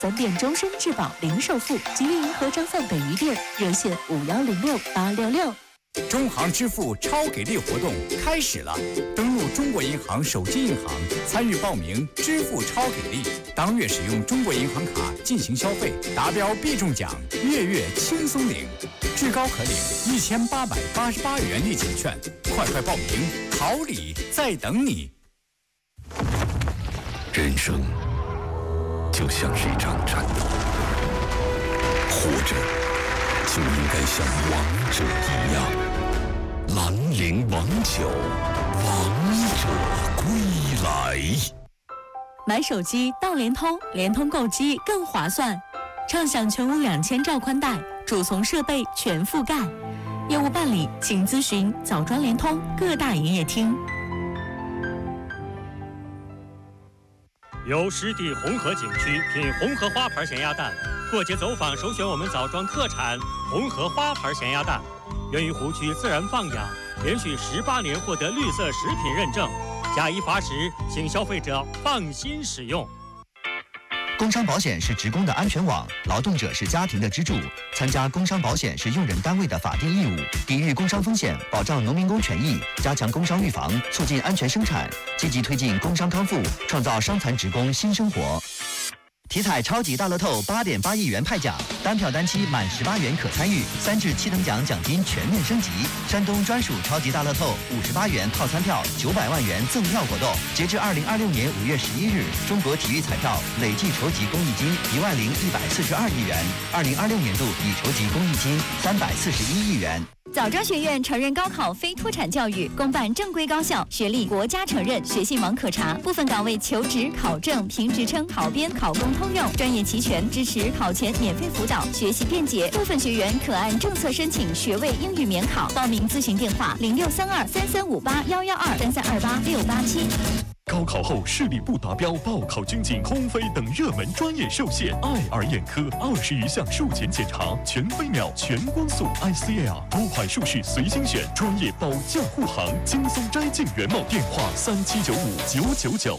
3店终身质保零首付，吉利银河张范北余店热线5106-866。 中行支付超给力活动开始了，登录中国银行手机银行参与报名支付超给力，当月使用中国银行卡进行消费，达标必中奖，月月轻松领，至高可领1888元立减券，快快报名，好礼在等你。 人生就像是一场战斗，活着就应该像王者一样，兰陵王酒，王者归来。 买手机到联通，联通购机更划算，畅享全屋2000兆宽带，主从设备全覆盖。业务办理请咨询枣庄联通各大营业厅。 由湿地红河景区品红河花牌咸鸭蛋，过节走访首选我们枣庄特产红河花牌咸鸭蛋，源于湖区自然放养，连续18年获得绿色食品认证，假一罚10，请消费者放心使用。 工伤保险是职工的安全网，劳动者是家庭的支柱。参加工伤保险是用人单位的法定义务，抵御工伤风险，保障农民工权益，加强工伤预防，促进安全生产，积极推进工伤康复，创造伤残职工新生活。体彩超级大乐透8.8亿元派奖，单票单期满18元可参与，3至7等奖奖金全面升级。山东专属超级大乐透58元套餐票900万元赠票活动，截至2026年5月11日，中国体育彩票累计筹集公益金10142亿元，2026年度已筹集公益金341亿元。 枣庄学院承认高考非脱产教育，公办正规高校，学历国家承认，学信网可查，部分岗位求职、考证、评职称、考编、考公通用，专业齐全，支持考前免费辅导，学习便捷。部分学员可按政策申请学位英语免考，报名咨询电话063233581123328687。 高考后视力不达标、报考军警、空飞等热门专业受限，爱尔眼科20余项术前检查，全飞秒、全光速 ICL， 多款术式随心选，专业保驾护航，轻松摘镜圆梦。电话37959999。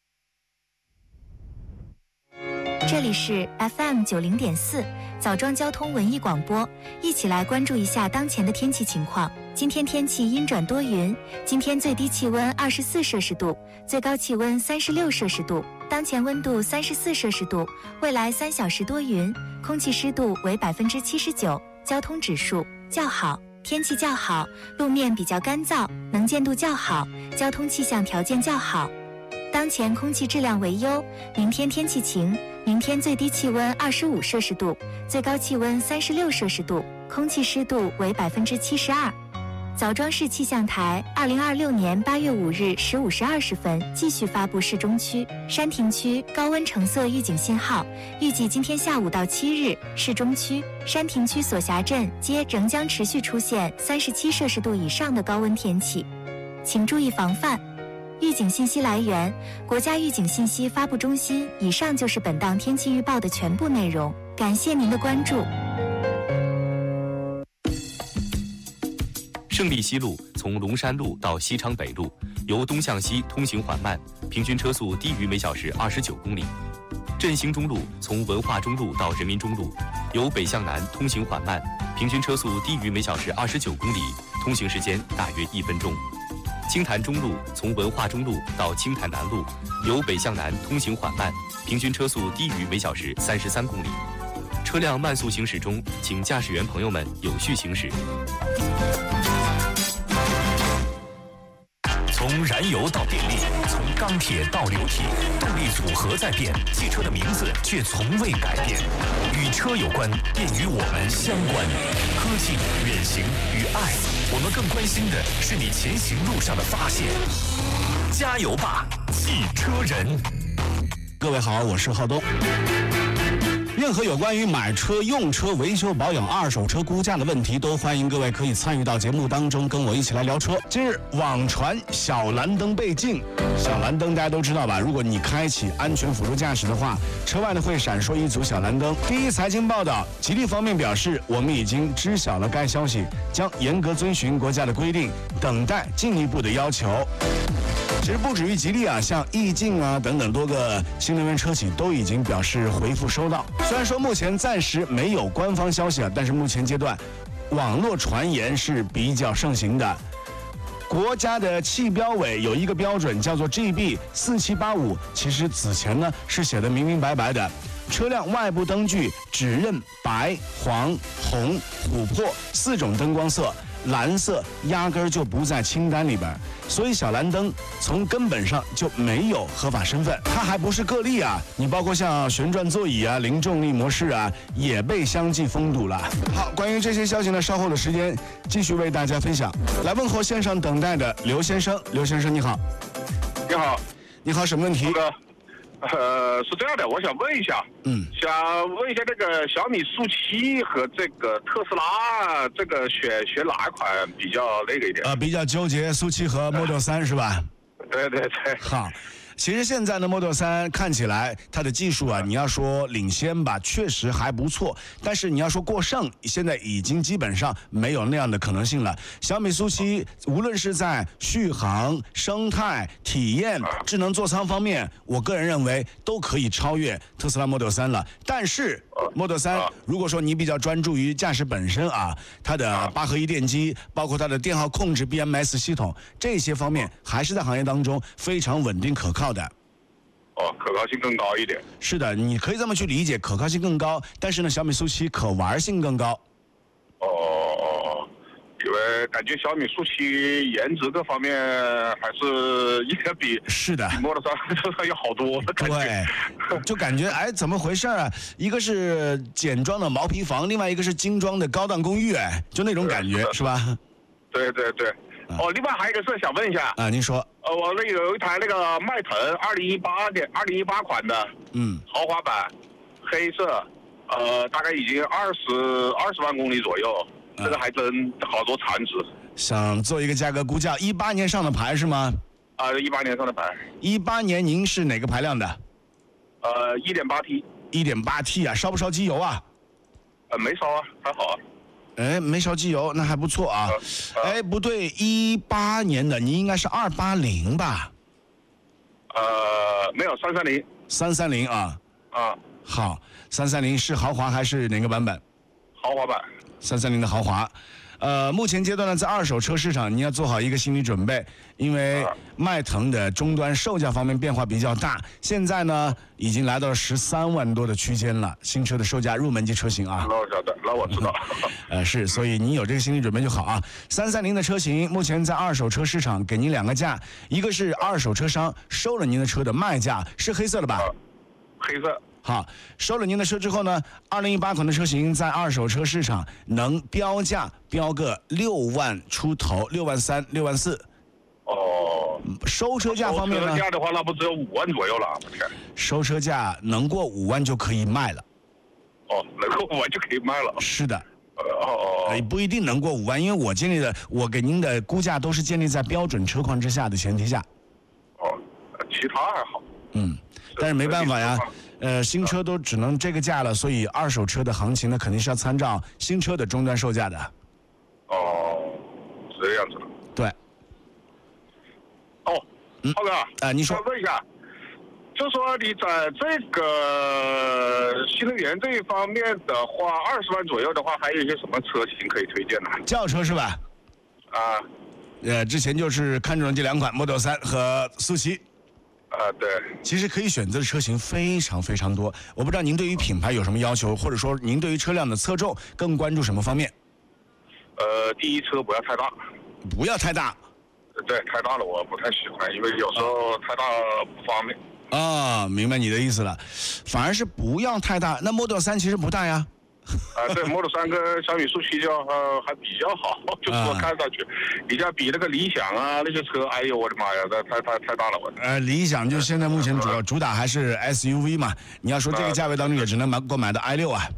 这里是 FM 90.4枣庄交通文艺广播，一起来关注一下当前的天气情况。今天天气阴转多云，今天最低气温24摄氏度，最高气温36摄氏度，当前温度34摄氏度，未来3小时多云，空气湿度为79%，交通指数较好，天气较好，路面比较干燥，能见度较好，交通气象条件较好。当前空气质量为优，明天天气晴，明天最低气温25摄氏度，最高气温36摄氏度，空气湿度为72%。枣庄市气象台2026年8月5日15时20分继续发布市中区、山亭区高温橙色预警信号，预计今天下午到7日，市中区、山亭区所辖镇街仍将持续出现37摄氏度以上的高温天气，请注意防范。预警信息来源：国家预警信息发布中心。以上就是本档天气预报的全部内容，感谢您的关注。 胜利西路从龙山路到西昌北路，由东向西通行缓慢，平均车速低于每小时29公里。振兴中路从文化中路到人民中路，由北向南通行缓慢，平均车速低于每小时29公里，通行时间大约1分钟。青潭中路从文化中路到青潭南路，由北向南通行缓慢，平均车速低于每小时33公里。车辆慢速行驶中，请驾驶员朋友们有序行驶。 从燃油到电力，从钢铁到流体，动力组合在变，汽车的名字却从未改变。与车有关，便与我们相关。科技、远行与爱，我们更关心的是你前行路上的发现。加油吧，汽车人！ 各位好，我是浩东。任何有关于买车、用车、维修保养、二手车估价的问题，都欢迎各位可以参与到节目当中，跟我一起来聊车。近日网传小蓝灯被禁，小蓝灯大家都知道吧？如果你开启安全辅助驾驶的话，车外呢会闪烁一组小蓝灯。第一财经报道，吉利方面表示，我们已经知晓了该消息，将严格遵循国家的规定，等待进一步的要求。 其实不止于吉利啊，像逸境啊等等多个新能源车企都已经表示回复收到。虽然说目前暂时没有官方消息啊，但是目前阶段网络传言是比较盛行的。国家的汽标委有一个标准叫做 GB4785，其实此前呢是写的明明白白的，车辆外部灯具只认白、黄、红、琥珀4种灯光色，蓝色压根儿就不在清单里边，所以小蓝灯从根本上就没有合法身份。它还不是个例啊，你包括像旋转座椅啊、零重力模式啊，也被相继封堵了。好，关于这些消息呢，稍后的时间继续为大家分享。来问候线上等待的刘先生，刘先生你好。 你好， 你好，什么问题？ 是这样的，我想问一下，想问一下这个小米速7和这个特斯拉，这个选哪一款比较那个一点？ 比较纠结速7和 Model 3是吧？ 对对对。 好。其实现在的 Model 3看起来它的技术啊，你要说领先吧，确实还不错，但是你要说过剩，现在已经基本上没有那样的可能性了。小米速7无论是在续航、生态、体验、智能座舱方面，我个人认为都可以超越特斯拉 Model 3了。但是 Model 3如果说你比较专注于驾驶本身啊，它的8合一电机，包括它的电耗控制 BMS 系统这些方面，还是在行业当中非常稳定可靠的。 可靠性更高一点。 是的，你可以这么去理解，可靠性更高，但是呢，小米速7可玩性更高。 因为感觉小米速7颜值各方面还是应该比Model 3要好多的感觉。 对，就感觉哎，怎么回事啊？一个是简装的毛坯房，另外一个是精装的高档公寓，哎，就那种感觉，是吧？ 对对对。另外还有一个事想问一下啊，您说。 我那有一台那个迈腾2018款的，豪华版，黑色，大概已经20万公里左右，这个还真好多残值。 想做一个价格估价，18年上的牌是吗 ？18年上的牌。 18年您是哪个排量的 ？1.8T。 1.8T 啊，烧不烧机油啊？ 没烧啊，还好啊。 哎，没烧机油，那还不错啊。哎，不对，18年的，你应该是280吧？ 没有330。 330啊。好，330是豪华还是哪个版本？ 豪华版。 330的豪华。目前阶段呢，在二手车市场，你要做好一个心理准备，因为迈腾的终端售价方面变化比较大，现在呢已经来到了13万多的区间了，新车的售价入门级车型啊。 那我晓得，那我知道。 是，所以你有这个心理准备就好啊。330的车型目前在二手车市场给您2个价，一个是二手车商收了您的车的卖价，是黑色的吧？ 黑色。 好，收了您的车之后呢，2018款的车型在二手车市场能标价标个6万出头，6万3、6万4。收车价方面呢？ 收车价的话，那不只有5万左右了，我天。 收车价能过5万就可以卖了。 能过5万就可以卖了。 是的。不一定能过5万，因为我给您的估价都是建立在标准车况之下的前提下。 其他还好。 但是没办法呀。新车都只能这个价了，所以二手车的行情呢，肯定是要参照新车的终端售价的。 是这样子的。 对。 浩哥， 你说。 想问一下，就说你在这个新能源这一方面的话，20万左右的话，还有一些什么车型可以推荐呢？ 轿车是吧？之前就是看中了这2款 Model 3和速7。 对， 其实可以选择的车型非常非常多。我不知道您对于品牌有什么要求，或者说您对于车辆的侧重更关注什么方面？ 第一车不要太大。 不要太大。 对，太大了我不太喜欢，因为有时候太大不方便。 明白你的意思了，反而是不要太大。那 Model 3其实不大呀。 对，Model 3跟小米速7就还比较好，就是说看上去，比那个理想啊那些车，哎呦我的妈呀，太大了我。 理想就现在目前主打还是 SUV 嘛，你要说这个价位当中也只能购买到 i6啊。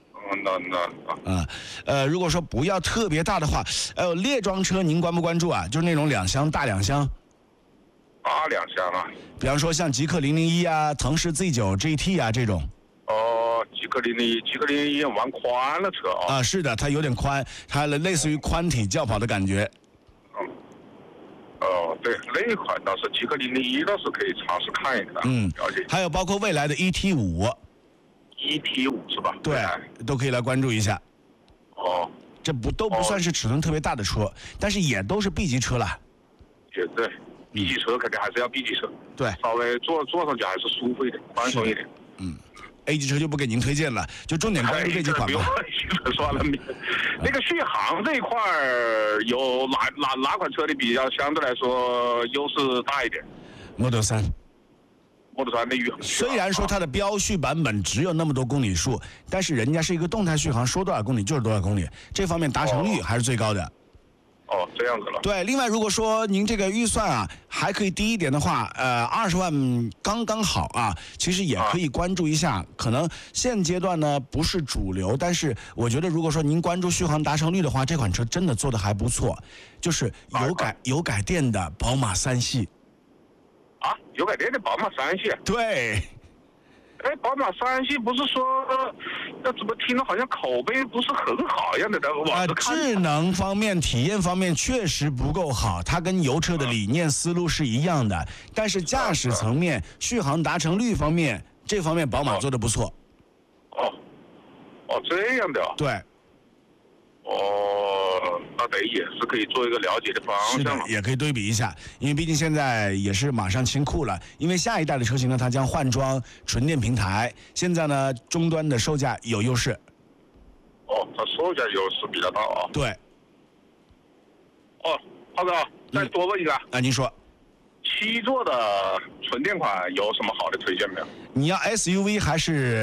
如果说不要特别大的话，列装车您关不关注啊？就是那种大2厢。大2厢啊？ 比方说像极氪001啊、腾势 Z9 GT 啊这种。 极氪001玩宽了车是的，它有点宽，它类似于宽体轿跑的感觉。 对，那一款倒是极氪001倒是可以尝试看一看，了解。 还有包括未来的 ET5 是吧？ 对，都可以来关注一下。 哦， 这都不算是尺寸特别大的车，但是也都是 B 级车了。 也对，B 级车肯定还是要 B 级车。 对， 稍微坐上去还是舒服一点，宽松一点。 A 级车就不给您推荐了，就重点关注这几款吧。 算了，那个续航这一块有哪款车的比较相对来说优势大一点 ？Model 3 的续航， 虽然说它的标续版本只有那么多公里数，但是人家是一个动态续航，说多少公里就是多少公里，这方面达成率还是最高的。 这样子了。 对，另外如果说您这个预算啊还可以低一点的话，20万刚刚好啊，其实也可以关注一下。可能现阶段呢不是主流，但是我觉得如果说您关注续航达成率的话，这款车真的做得还不错，就是有改电的宝马3系。 啊，有改电的宝马3系？ 对。 宝马3系不是说，那怎么听着好像口碑不是很好一样的？ 智能方面、体验方面确实不够好，它跟油车的理念思路是一样的，但是驾驶层面、续航达成率方面，这方面宝马做得不错。 这样的。 对。 那得也是可以做一个了解的方向。 是的，也可以对比一下，因为毕竟现在也是马上清库了。因为下一代的车型呢，它将换装纯电平台，现在呢终端的售价有优势。 它售价优势比较大啊。 对。 浩哥，再多问一个。 您说。 7座的纯电款有什么好的推荐没有？ 你要 SUV 还是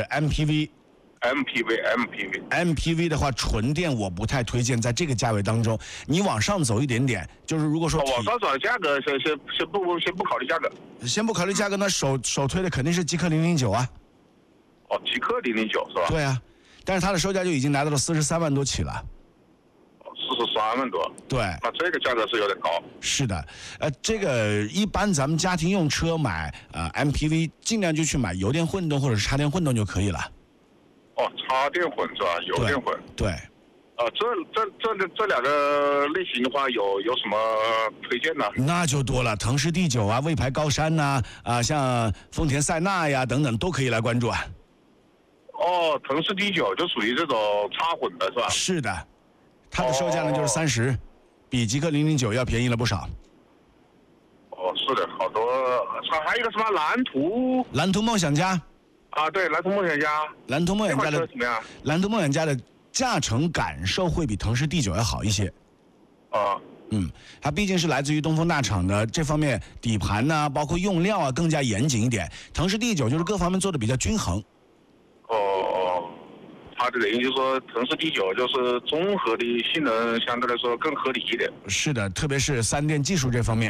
MPV 的话，纯电我不太推荐，在这个价位当中，你往上走一点点，就是如果说往上走价格，先不考虑价格， 先不考虑价格，那首推的肯定是极氪009啊。 极氪009是吧？ 对啊，但是它的售价就已经来到了43万多起了。 43万多。 对。 那这个价格是有点高。 是的，这个一般咱们家庭用车买MPV，尽量就去买油电混动或者是插电混动就可以了。 插电混是吧？油电混。 对。 这两个类型的话，有什么推荐呢？ 那就多了，腾势 D9啊，魏牌高山呐，像丰田塞纳呀等等都可以来关注啊。 腾势 D9就属于这种插混的是吧？ 是的，它的售价呢就是30，比极氪009要便宜了不少。 是的，好多。还有一个什么蓝图梦想家。 对，蓝图梦想家。 蓝图梦想家的怎么样？ 蓝图梦想家的驾乘感受会比腾势 D9要好一些。它毕竟是来自于东风大厂的，这方面底盘呢，包括用料啊更加严谨一点。腾势 D9就是各方面做的比较均衡。 它的等于就是说，腾势 D9就是综合的性能相对来说更合理一点。 是的，特别是3电技术这方面。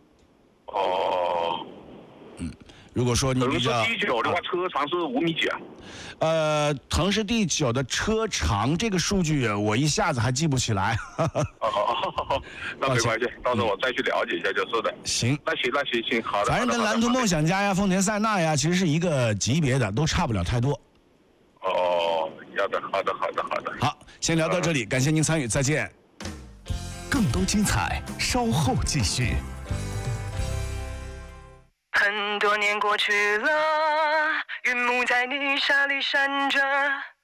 如果说你比较腾势 D9的话，车长是5米几啊？ 腾势 D9的车长这个数据我一下子还记不起来。 那没关系，到时候我再去了解一下就是的。 行， 那行，好的。 反正跟蓝图梦想家呀、丰田塞纳呀，其实是一个级别的，都差不了太多。 好的。 好，先聊到这里，感谢您参与，再见。 更多精彩，稍后继续。 很多年过去了，云幕在泥沙里闪着。